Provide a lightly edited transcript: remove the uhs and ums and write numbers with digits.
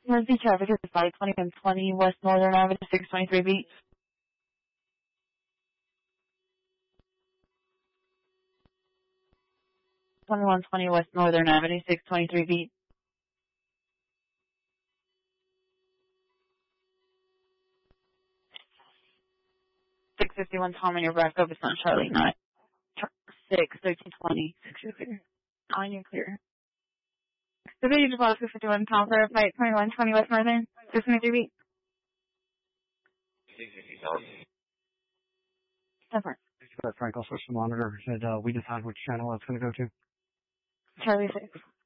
Mercy traffic is 520 and 20 West Northern Avenue, 623 beats. 2120 West Northern Avenue, 623 beats. 651 Tom and your Brasco, it's not Charlie, not 61320. 6 you're clear. 9 you're clear. The video deposit 51 Tom for flight 2120 West Northern, 623 beats. 10 4. Frank also switched the monitor. Said we decide which channel it's going to go to. Charlie 6.